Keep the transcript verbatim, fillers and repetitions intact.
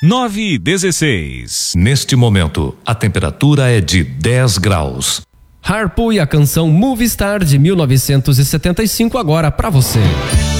nove e dezesseis. Neste momento, a temperatura é de dez graus. Harpo e a canção Movie Star de mil novecentos e setenta e cinco agora pra você.